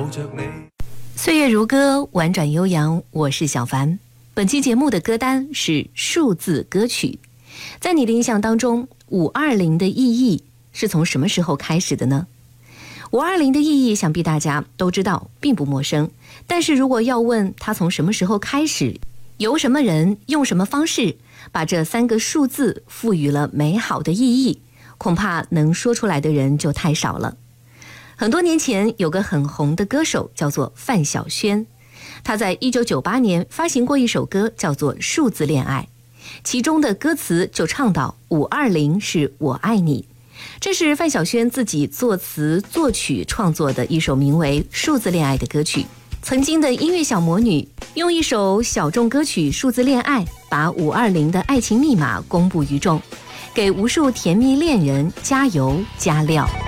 着你。 岁月如歌，婉转悠扬，我是小凡。本期节目的歌单是数字歌曲。在你的印象当中，520的意义是从什么时候开始的呢？520的意义想必大家都知道，并不陌生。但是如果要问它从什么时候开始，由什么人用什么方式把这3个数字赋予了美好的意义，恐怕能说出来的人就太少了。很多年前有个很红的歌手叫做范晓萱，他在1998年发行过一首歌叫做《数字恋爱》，其中的歌词就唱到520是我爱你。这是范晓萱自己作词作曲创作的一首名为《数字恋爱》的歌曲。曾经的音乐小魔女用一首小众歌曲《数字恋爱》把520的爱情密码公布于众，给无数甜蜜恋人加油加料。